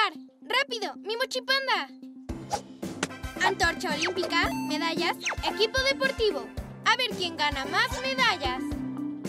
lugar! ¡Rápido! ¡Mi mochipanda! Antorcha olímpica, medallas, equipo deportivo. A ver quién gana más medallas.